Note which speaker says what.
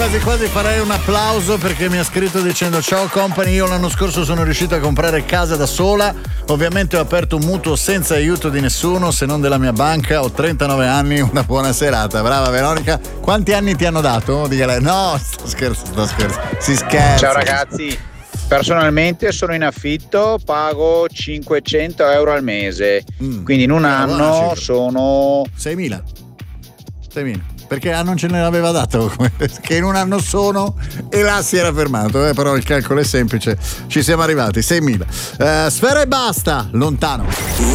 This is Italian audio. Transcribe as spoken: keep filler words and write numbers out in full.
Speaker 1: Quasi quasi farei un applauso perché mi ha scritto dicendo: ciao company, io l'anno scorso sono riuscito a comprare casa da sola, ovviamente ho aperto un mutuo senza aiuto di nessuno se non della mia banca, ho trentanove anni, una buona serata. Brava Veronica. Quanti anni ti hanno dato? Dica lei. No, sto scherzando, sto scherzando, si scherza.
Speaker 2: Ciao ragazzi, personalmente sono in affitto, pago cinquecento euro al mese, mm. quindi in un ah, anno sono
Speaker 1: seimila. seimila. Perché non ce ne aveva dato, che in un anno sono, e là si era fermato, eh, però il calcolo è semplice, ci siamo arrivati, seimila. Uh, Sfera e basta, lontano.